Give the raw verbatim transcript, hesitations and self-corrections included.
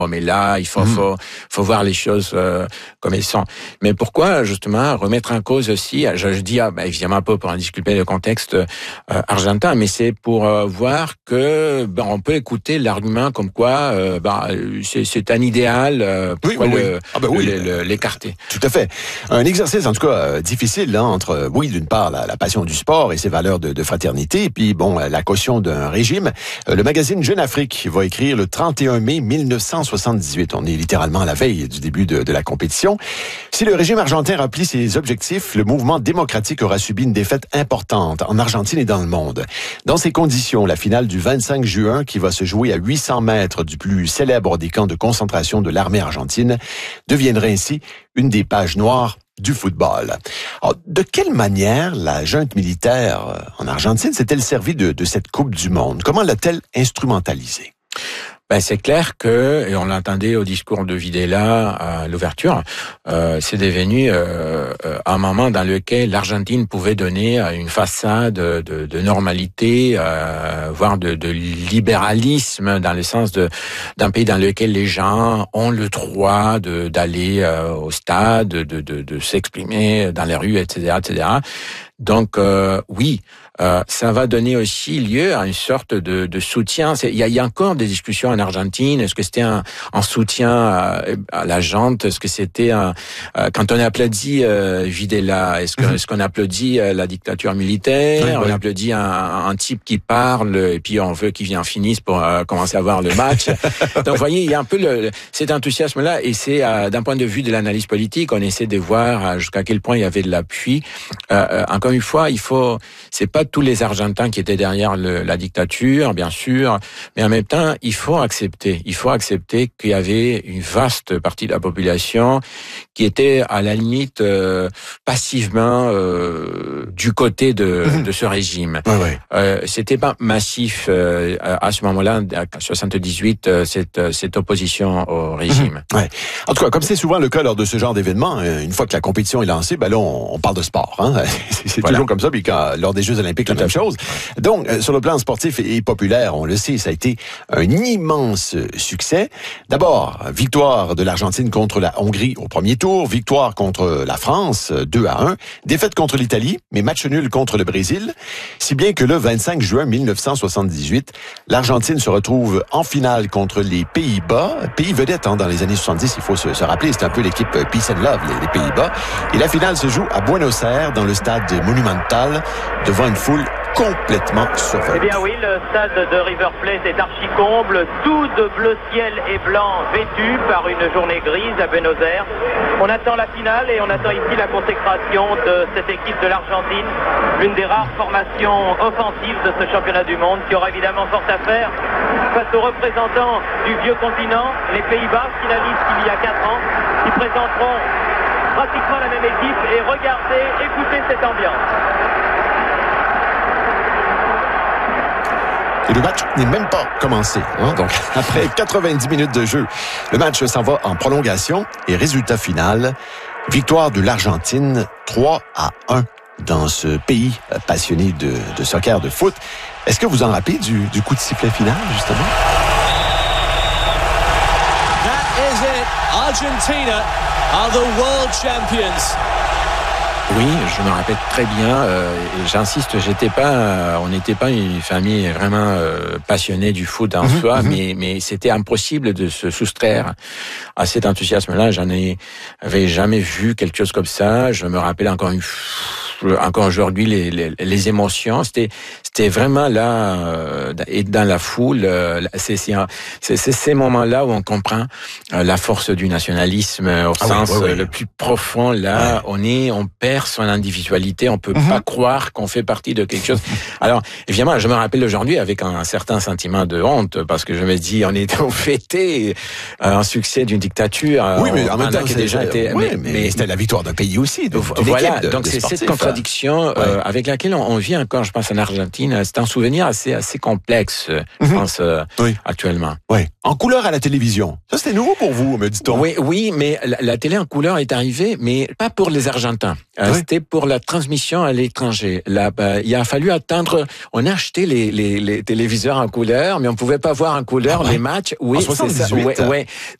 mais là, il faut, mmh. faut, faut voir les choses euh, comme elles sont. Mais pourquoi, justement, remettre en cause aussi, je, je dis, ah, bah, évidemment, un peu pour en discuter le contexte euh, argentin, mais c'est pour euh, voir que ben, on peut écouter l'argument comme quoi euh, ben, c'est, c'est un idéal, euh, pourquoi oui, oui, le, oui. Ah ben oui, le, le, l'écarter. Tout à fait. Un exercice, en tout cas, euh, difficile, hein, entre, oui, d'une part, la, la passion du sport et ses valeurs de, de fraternité, et puis, bon, la caution d'un régime. Euh, le magazine Jeune Afrique va écrire le trente et un mai mille neuf cent soixante-dix-huit. On est littéralement à la veille du début de, de la compétition. Si le régime argentin remplit ses objectifs, le mouvement démocratique aura subi une défaite importante en Argentine et dans le monde. Dans ces conditions, la finale du vingt-cinq juin, qui va se jouer à huit cents mètres du plus célèbre des camps de concentration de l'armée argentine, deviendrait ainsi une des pages noires du football. Alors, de quelle manière la junte militaire en Argentine s'est-elle servie de, de cette Coupe du Monde? Comment l'a-t-elle instrumentalisée? Ben, c'est clair que, et on l'entendait au discours de Videla à l'ouverture, euh, c'est devenu euh, un moment dans lequel l'Argentine pouvait donner une façade de, de, de normalité, euh, voire de, de libéralisme, dans le sens de d'un pays dans lequel les gens ont le droit de, d'aller euh, au stade, de, de, de s'exprimer dans les rues, et cetera, et cetera. Donc euh, oui, euh, ça va donner aussi lieu à une sorte de, de soutien. Il y a, il y a encore des discussions en Argentine. Est-ce que c'était un, un soutien à, à la junte? Est-ce que c'était un, euh, quand on applaudit euh, Videla, est-ce, que, mm-hmm. est-ce qu'on applaudit euh, la dictature militaire? Oui, on oui. applaudit un, un type qui parle et puis on veut qu'il vienne finisse pour euh, commencer à voir le match. Donc vous voyez, il y a un peu le, cet enthousiasme-là et c'est euh, d'un point de vue de l'analyse politique, on essaie de voir euh, jusqu'à quel point il y avait de l'appui. Euh, encore une fois, il faut, c'est pas tous les Argentins qui étaient derrière le, la dictature, bien sûr, mais en même temps, il faut accepter, il faut accepter qu'il y avait une vaste partie de la population qui était à la limite euh, passivement euh, du côté de, mmh. de ce régime. Ouais, ouais. Euh, c'était pas massif euh, à ce moment-là, à soixante-dix-huit, euh, cette, cette opposition au régime. Mmh. Ouais. En tout cas, comme c'est souvent le cas lors de ce genre d'événement, une fois que la compétition est lancée, ben là, on, on parle de sport. Hein? C'est voilà. toujours comme ça, puis quand, lors des Jeux Olympiques, la même chose. Donc, euh, sur le plan sportif et, et populaire, on le sait, ça a été un immense succès. D'abord, victoire de l'Argentine contre la Hongrie au premier tour, victoire contre la France, deux à un, défaite contre l'Italie, mais match nul contre le Brésil, si bien que le vingt-cinq juin mille neuf cent soixante-dix-huit, l'Argentine se retrouve en finale contre les Pays-Bas, pays vedette hein, dans les années soixante-dix, il faut se, se rappeler, c'est un peu l'équipe Peace and Love, les, les Pays-Bas, et la finale se joue à Buenos Aires, dans le stade Monumental, devant une foule complètement survoltée. Eh bien oui, le stade de River Plate est archi-comble, tout de bleu ciel et blanc vêtu par une journée grise à Buenos Aires. On attend la finale et on attend ici la consécration de cette équipe de l'Argentine, l'une des rares formations offensives de ce championnat du monde qui aura évidemment fort à faire face aux représentants du vieux continent, les Pays-Bas, finalistes il y a quatre ans, qui présenteront pratiquement la même équipe et regardez, écoutez cette ambiance. Et le match n'est même pas commencé. Hein? Donc, après quatre-vingt-dix minutes de jeu, le match s'en va en prolongation et résultat final, victoire de l'Argentine trois à un dans ce pays passionné de, de soccer, de foot. Est-ce que vous en rappelez du, du coup de sifflet final, justement? That is it. Argentina are the world champions. Oui, je me rappelle très bien. Euh, et j'insiste, j'étais pas, euh, on n'était pas une famille vraiment euh, passionnée du foot en mmh, soi, mmh. mais mais c'était impossible de se soustraire à cet enthousiasme-là. J'en ai, avais jamais vu quelque chose comme ça. Je me rappelle encore une encore aujourd'hui les, les, les émotions. C'était c'était vraiment là euh, et dans la foule. Euh, c'est, c'est, c'est c'est ces moments-là où on comprend euh, la force du nationalisme euh, au ah sens oui, oui, oui. le plus profond. Là, ouais. on est, on perd son individualité. On peut mm-hmm. pas croire qu'on fait partie de quelque chose. Alors évidemment, je me rappelle aujourd'hui avec un, un certain sentiment de honte parce que je me dis on était on fêtait euh, un succès d'une dictature. Oui, mais en même temps, qui déjà été. Oui, mais, mais, mais c'était la victoire d'un pays aussi. De, de voilà. de, donc de c'est sportifs, cette contradiction contradiction ouais. euh, avec laquelle on, on vit encore, je pense, en Argentine. C'est un souvenir assez assez complexe, je Mm-hmm. pense, euh, Oui. actuellement. Oui. En couleur à la télévision. Ça, c'était nouveau pour vous, me dit-on. Oui, oui, mais la, la télé en couleur est arrivée, mais pas pour les Argentins. Euh, Oui. C'était pour la transmission à l'étranger. Là, bah, il a fallu attendre. On a acheté les, les, les téléviseurs en couleur, mais on pouvait pas voir en couleur Ah ouais? les matchs. Oui, En c'est ça. soixante-dix-huit. Ouais, ouais.